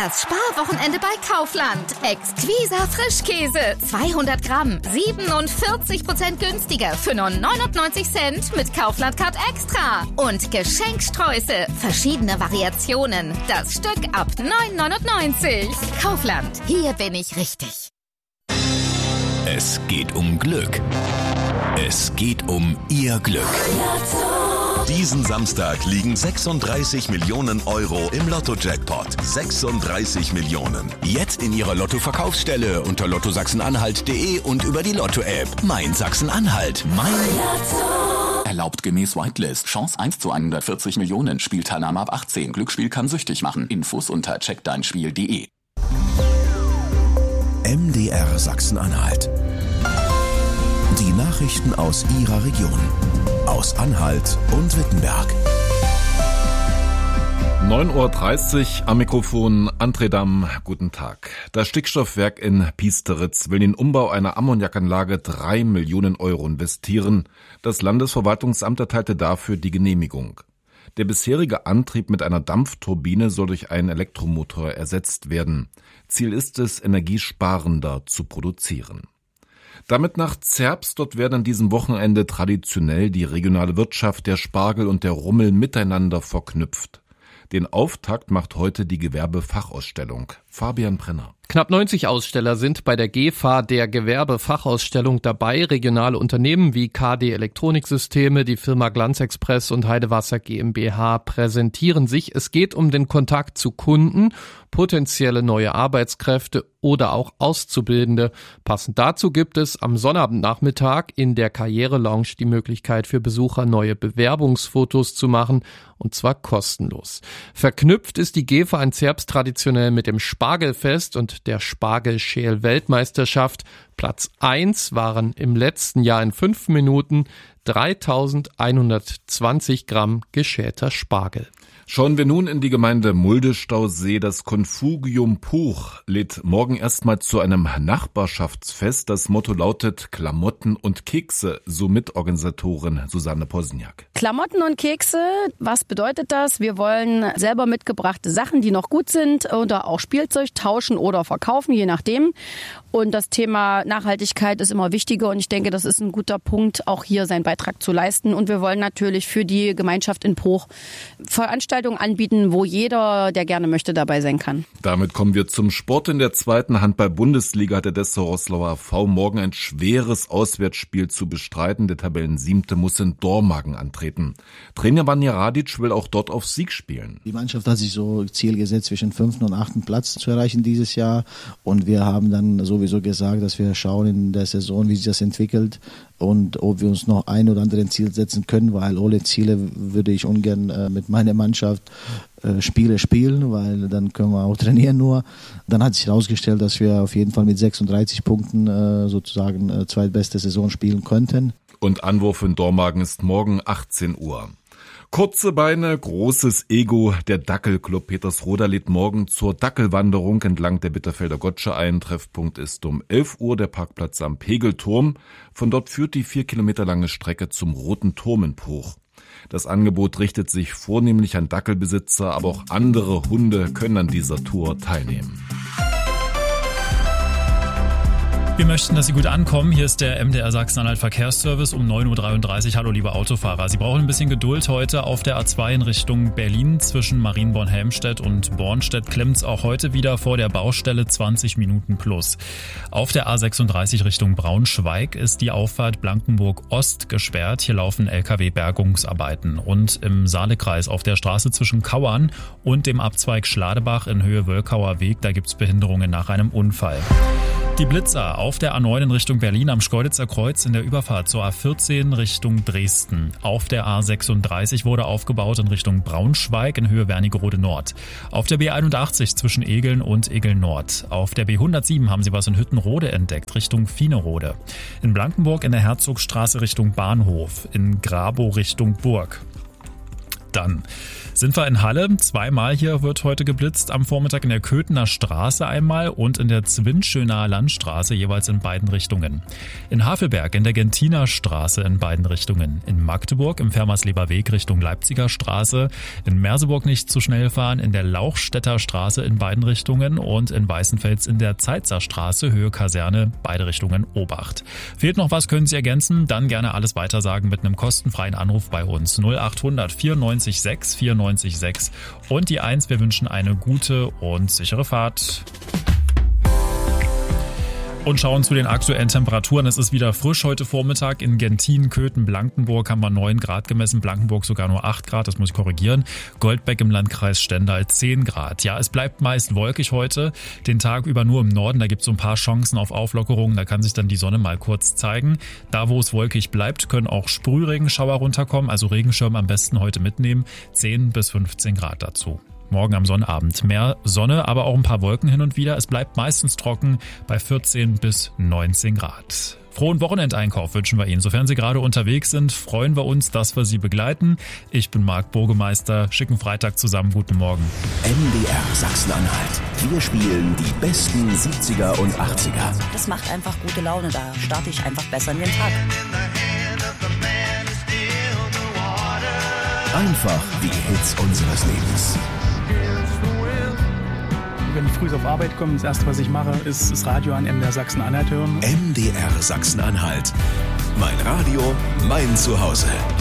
Das Sparwochenende bei Kaufland. Exquisa Frischkäse. 200 Gramm. 47% günstiger für nur 99 Cent mit Kaufland Card Extra. Und Geschenksträuße. Verschiedene Variationen. Das Stück ab 9,99. Kaufland. Hier bin ich richtig. Es geht um Glück. Es geht um Ihr Glück. Diesen Samstag liegen 36 Millionen Euro im Lotto-Jackpot. 36 Millionen. Jetzt in Ihrer Lotto-Verkaufsstelle unter lottosachsen-anhalt.de und über die Lotto-App. Mein Sachsen-Anhalt. Mein Lotto. Erlaubt gemäß Whitelist. Chance 1 zu 140 Millionen. Spielteilnahme ab 18. Glücksspiel kann süchtig machen. Infos unter checkdeinspiel.de. MDR Sachsen-Anhalt. Die Nachrichten aus Ihrer Region. Aus Anhalt und Wittenberg. 9:30 Uhr am Mikrofon André Damm. Guten Tag. Das Stickstoffwerk in Piesteritz will in den Umbau einer Ammoniakanlage 3 Millionen Euro investieren. Das Landesverwaltungsamt erteilte dafür die Genehmigung. Der bisherige Antrieb mit einer Dampfturbine soll durch einen Elektromotor ersetzt werden. Ziel ist es, energiesparender zu produzieren. Damit nach Zerbst, dort werden an diesem Wochenende traditionell die regionale Wirtschaft, der Spargel und der Rummel miteinander verknüpft. Den Auftakt macht heute die Gewerbefachausstellung. Fabian Brenner. Knapp 90 Aussteller sind bei der GEFA, der Gewerbefachausstellung, dabei. Regionale Unternehmen wie KD Elektroniksysteme, die Firma Glanzexpress und Heidewasser GmbH präsentieren sich. Es geht um den Kontakt zu Kunden, potenzielle neue Arbeitskräfte oder auch Auszubildende. Passend dazu gibt es am Sonnabendnachmittag in der Karriere-Lounge die Möglichkeit für Besucher, neue Bewerbungsfotos zu machen, und zwar kostenlos. Verknüpft ist die GEFA in Zerbst traditionell mit dem Spargelfest und der Spargelschäl-Weltmeisterschaft. Platz 1 waren im letzten Jahr in 5 Minuten 3120 Gramm geschälter Spargel. Schauen wir nun in die Gemeinde Mulde-Stausee. Das Konfugium Puch lädt morgen erstmal zu einem Nachbarschaftsfest. Das Motto lautet Klamotten und Kekse, so Mitorganisatorin Susanne Posniak. Klamotten und Kekse, was bedeutet das? Wir wollen selber mitgebrachte Sachen, die noch gut sind, oder auch Spielzeug tauschen oder verkaufen, je nachdem. Und das Thema Nachhaltigkeit ist immer wichtiger und ich denke, das ist ein guter Punkt, auch hier seinen Beitrag zu leisten. Und wir wollen natürlich für die Gemeinschaft in Puch Veranstaltungen anbieten, wo jeder, der gerne möchte, dabei sein kann. Damit kommen wir zum Sport. In der 2. Handball-Bundesliga hat der Dessau-Roßlauer V morgen ein schweres Auswärtsspiel zu bestreiten. Der Tabellen-7. muss in Dormagen antreten. Trainer Vanja Radic will auch dort auf Sieg spielen. Die Mannschaft hat sich so Ziel gesetzt, zwischen 5. und 8. Platz zu erreichen dieses Jahr. Und wir haben dann sowieso gesagt, dass wir schauen in der Saison, wie sich das entwickelt und ob wir uns noch ein oder andere Ziel setzen können, weil alle Ziele würde ich ungern mit meiner Mannschaft Spiele spielen, weil dann können wir auch trainieren nur. Dann hat sich herausgestellt, dass wir auf jeden Fall mit 36 Punkten sozusagen zweitbeste Saison spielen könnten. Und Anwurf in Dormagen ist morgen 18 Uhr. Kurze Beine, großes Ego. Der Dackelclub Petersroda lädt morgen zur Dackelwanderung entlang der Bitterfelder Gottsche ein. Treffpunkt ist um 11 Uhr der Parkplatz am Pegelturm. Von dort führt die 4 Kilometer lange Strecke zum Roten Turm in Puch. Das Angebot richtet sich vornehmlich an Dackelbesitzer, aber auch andere Hunde können an dieser Tour teilnehmen. Wir möchten, dass Sie gut ankommen. Hier ist der MDR Sachsen-Anhalt Verkehrsservice um 9:33 Uhr. Hallo, liebe Autofahrer. Sie brauchen ein bisschen Geduld heute auf der A2 in Richtung Berlin. Zwischen Marienborn-Helmstedt und Bornstedt klemmt's auch heute wieder vor der Baustelle 20 Minuten plus. Auf der A36 Richtung Braunschweig ist die Auffahrt Blankenburg-Ost gesperrt. Hier laufen LKW-Bergungsarbeiten. Und im Saalekreis auf der Straße zwischen Kauern und dem Abzweig Schladebach in Höhe Wölkauer Weg, da gibt's Behinderungen nach einem Unfall. Die Blitzer auf der A9 in Richtung Berlin am Schkeuditzer Kreuz in der Überfahrt zur A14 Richtung Dresden. Auf der A36 wurde aufgebaut in Richtung Braunschweig in Höhe Wernigerode Nord. Auf der B81 zwischen Egeln und Egeln Nord. Auf der B107 haben sie was in Hüttenrode entdeckt, Richtung Vinerode. In Blankenburg in der Herzogstraße Richtung Bahnhof. In Grabow Richtung Burg. Dann sind wir in Halle. Zweimal hier wird heute geblitzt. Am Vormittag in der Köthener Straße einmal und in der Zwinschöner Landstraße jeweils in beiden Richtungen. In Havelberg in der Gentiner Straße in beiden Richtungen. In Magdeburg im Fermersleber Weg Richtung Leipziger Straße. In Merseburg nicht zu schnell fahren. In der Lauchstädter Straße in beiden Richtungen. Und in Weißenfels in der Zeitzer Straße Höhe Kaserne beide Richtungen Obacht. Fehlt noch was, können Sie ergänzen? Dann gerne alles weitersagen mit einem kostenfreien Anruf bei uns. 0800 94 6 94 6 und die 1. Wir wünschen eine gute und sichere Fahrt. Und schauen zu den aktuellen Temperaturen. Es ist wieder frisch heute Vormittag. In Gentin, Köthen, Blankenburg haben wir 9 Grad gemessen. Blankenburg sogar nur 8 Grad, das muss ich korrigieren. Goldbeck im Landkreis Stendal 10 Grad. Ja, es bleibt meist wolkig heute. Den Tag über nur im Norden. Da gibt es so ein paar Chancen auf Auflockerungen. Da kann sich dann die Sonne mal kurz zeigen. Da, wo es wolkig bleibt, können auch Sprühregenschauer runterkommen. Also Regenschirm am besten heute mitnehmen. 10 bis 15 Grad dazu. Morgen am Sonnabend mehr Sonne, aber auch ein paar Wolken hin und wieder. Es bleibt meistens trocken bei 14 bis 19 Grad. Frohen Wochenendeinkauf wünschen wir Ihnen. Sofern Sie gerade unterwegs sind, freuen wir uns, dass wir Sie begleiten. Ich bin Marc Burgemeister. Schicken Freitag zusammen. Guten Morgen. MDR Sachsen-Anhalt. Wir spielen die besten 70er und 80er. Das macht einfach gute Laune. Da starte ich einfach besser in den Tag. Einfach die Hits unseres Lebens. Wenn ich früh auf Arbeit komme, das Erste, was ich mache, ist das Radio an MDR Sachsen-Anhalt hören. MDR Sachsen-Anhalt. Mein Radio, mein Zuhause.